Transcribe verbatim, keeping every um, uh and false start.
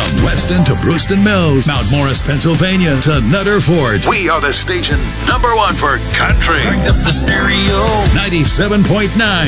From Weston to Brewston Mills, Mount Morris, Pennsylvania to Nutter Fort, we are the station number one for country. Crank up the stereo. ninety-seven point nine